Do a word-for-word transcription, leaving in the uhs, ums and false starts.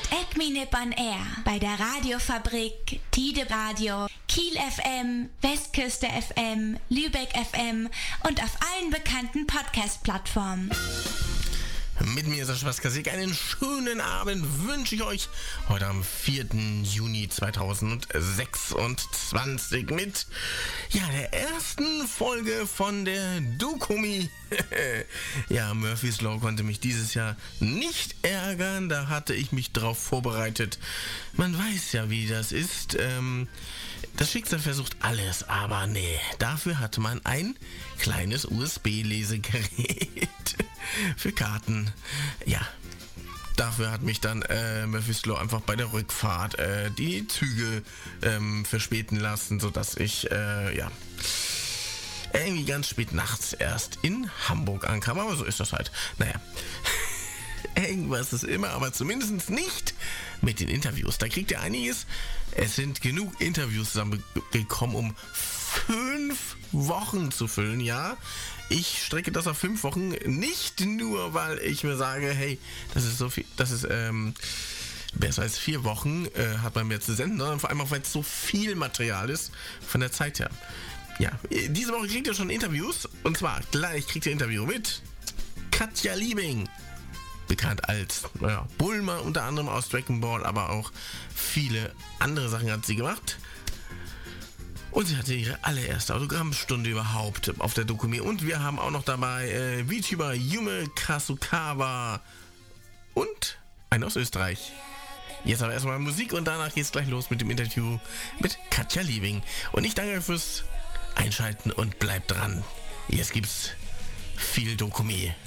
Ekminip on Air bei der Radiofabrik, Tide Radio, Kiel F M, Westküste F M, Lübeck F M und auf allen bekannten Podcast-Plattformen. Mit mir ist der Schwarzkasik. Einen schönen Abend wünsche ich euch heute am vierten Juni zweitausendsechsundzwanzig mit ja, der ersten Folge von der Dokumi. Ja, Murphy's Law konnte mich dieses Jahr nicht ärgern, da hatte ich mich drauf vorbereitet. Man weiß ja, wie das ist. Ähm, das Schicksal versucht alles, aber nee, dafür hat man ein kleines U S B-Lesegerät für Karten. Ja, dafür hat mich dann äh, Murphy's Law einfach bei der Rückfahrt äh, die Züge ähm, verspäten lassen, sodass ich, äh, ja, irgendwie ganz spät nachts erst in Hamburg ankam. Aber so ist das halt. Naja, irgendwas ist immer, aber zumindest nicht mit den Interviews. Da kriegt ihr einiges. Es sind genug Interviews zusammengekommen, um fünf Wochen zu füllen, ja. Ich strecke das auf fünf Wochen, nicht nur, weil ich mir sage, hey, das ist so viel, das ist ähm, besser als vier Wochen, äh, hat man mehr zu senden, sondern vor allem auch, weil es so viel Material ist von der Zeit her. Ja, diese Woche kriegt ihr schon Interviews, und zwar gleich kriegt ihr ein Interview mit Katja Liebing, bekannt als naja, Bulma, unter anderem aus Dragon Ball, aber auch viele andere Sachen hat sie gemacht. Und sie hatte ihre allererste Autogrammstunde überhaupt auf der Dokumi. Und wir haben auch noch dabei äh, VTuber Yume Kasukawa und einen aus Österreich. Jetzt aber erstmal Musik und danach geht's gleich los mit dem Interview mit Katja Liebing. Und ich danke fürs Einschalten und bleibt dran. Jetzt gibt's viel Dokumi.